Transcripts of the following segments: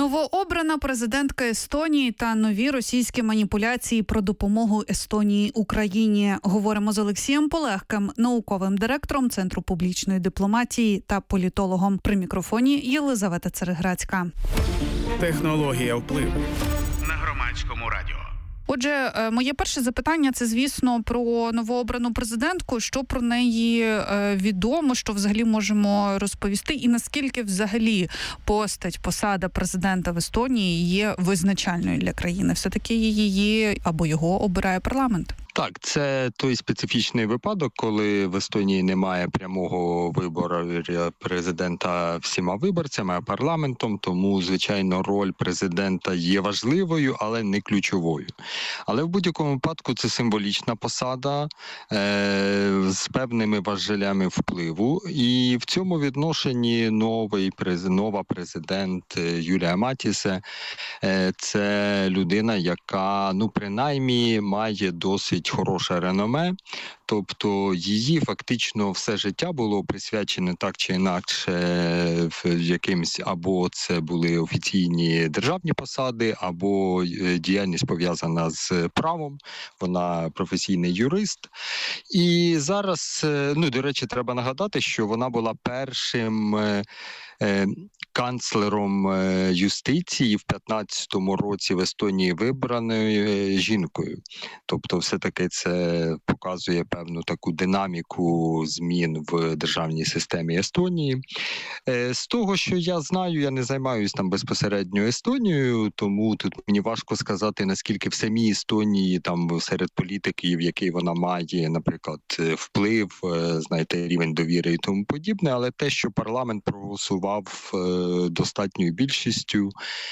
Новообрана президентка Естонії та нові російські маніпуляції про допомогу Естонії Україні. Говоримо з Олексієм Полегким, науковим директором Центру публічної дипломатії та політологом. При мікрофоні Єлизавета Цереграцька. Технологія впливу на Громадському радіо. Отже, моє перше запитання – це, звісно, про новообрану президентку. Що про неї відомо, що взагалі можемо розповісти? І наскільки взагалі посада президента в Естонії є визначальною для країни? Все-таки її або його обирає парламент? Так, це той специфічний випадок, коли в Естонії немає прямого вибору президента всіма виборцями, а парламентом, тому, звичайно, роль президента є важливою, але не ключовою. Але в будь-якому випадку це символічна посада з певними важелями впливу. І в цьому відношенні нова президент Юлія Матісе – це людина, яка, принаймні, має досить хороше реноме, тобто її фактично все життя було присвячене так чи інакше якимсь, або це були офіційні державні посади, або діяльність пов'язана з правом, вона професійний юрист. І зараз, до речі, треба нагадати, що вона була першим канцлером юстиції в 15-му році в Естонії вибраною жінкою. Тобто все-таки це показує певну таку динаміку змін в державній системі Естонії. З того, що я знаю, я не займаюся там безпосередньо Естонією, тому тут мені важко сказати, наскільки в самій Естонії, там серед політиків, який вона має, наприклад, вплив, рівень довіри і тому подібне, але те, що парламент проголосував достатньою більшістю,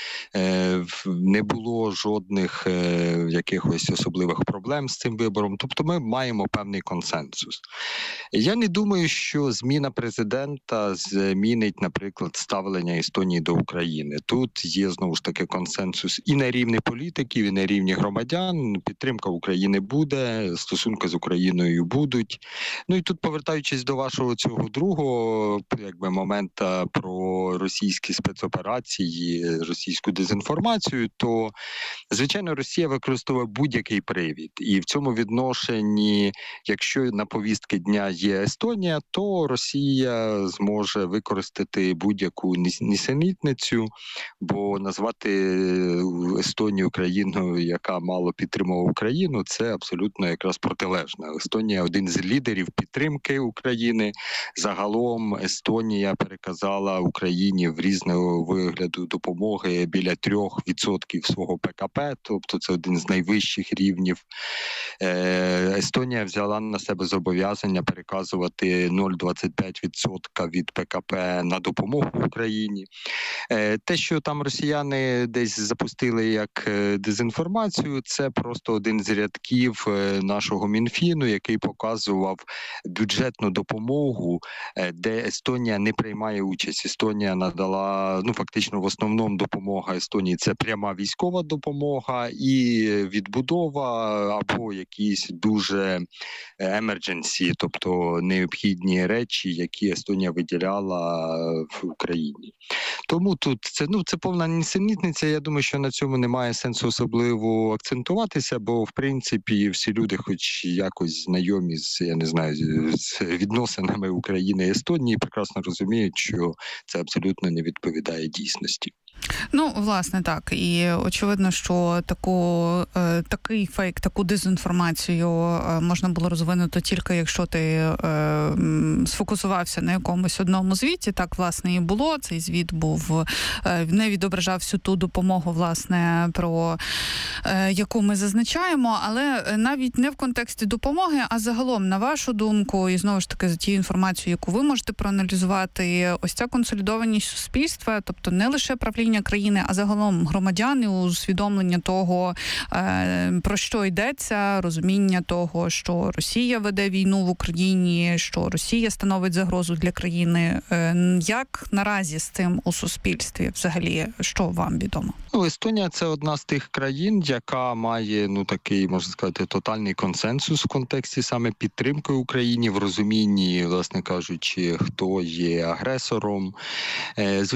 не було жодних якихось особливих проблем з цим вибором, тобто ми маємо певний консенсус. Я не думаю, що зміна президента змінить, наприклад, ставлення Естонії до України. Тут є, знову ж таки, консенсус і на рівні політиків, і на рівні громадян. Підтримка України буде, стосунки з Україною будуть. І тут, повертаючись до вашого цього другого момента про російські спецоперації, російську дезінформацію, то, звичайно, Росія використовує будь-який привід. І в цьому відношенні, якщо на повістки дня є Естонія, то Росія зможе використати будь-яку нісенітницю, бо назвати Естонію країною, яка мало підтримувала Україну, це абсолютно якраз протилежно. Естонія – один з лідерів підтримки України. Загалом Естонія переказала Україні в різного вигляду допомоги біля 3% свого ПКП, тобто це один з найвищих рівнів. Естонія взяла на себе зобов'язання переказувати 0,25% від ПКП на допомогу Україні. Те, що там росіяни десь запустили як дезінформацію, це просто один з рядків нашого Мінфіну, який показував бюджетну допомогу, де Естонія не приймає участь. Естонія надала, фактично в основному допомога Естонії – це пряма військова допомога і відбудова або якісь дуже emergency, тобто необхідні речі, які Естонія виділяла в Україні. Тому тут це повна нісенітниця. Я думаю, що на цьому немає сенсу особливо акцентуватися, бо, в принципі, всі люди хоч якось знайомі з відносинами України і Естонії, прекрасно розуміють, що це абсолютно не відповідає дійсності. Власне, так. І очевидно, що такий фейк, таку дезінформацію можна було розвинути тільки, якщо ти сфокусувався на якомусь одному звіті. Так, власне, і було. Цей звіт не відображав всю ту допомогу, власне, про яку ми зазначаємо, але навіть не в контексті допомоги, а загалом, на вашу думку, і знову ж таки за тією інформацією, яку ви можете проаналізувати, ось ця консолідованість суспільства, тобто не лише правління країни, а загалом громадяни, усвідомлення того, про що йдеться, розуміння того, що Росія веде війну в Україні, що Росія становить загрозу для країни. Як наразі з цим у суспільстві взагалі, що вам відомо? Естонія – це одна з тих країн, яка має, такий, можна сказати, тотальний консенсус в контексті саме підтримки Україні, в розумінні, власне кажучи, хто є агресором.